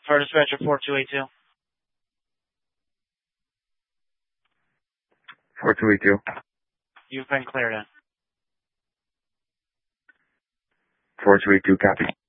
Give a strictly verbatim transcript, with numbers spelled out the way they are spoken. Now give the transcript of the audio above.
For dispatcher four two eight two. four two eight two. You've been cleared in. four two eight two, copy.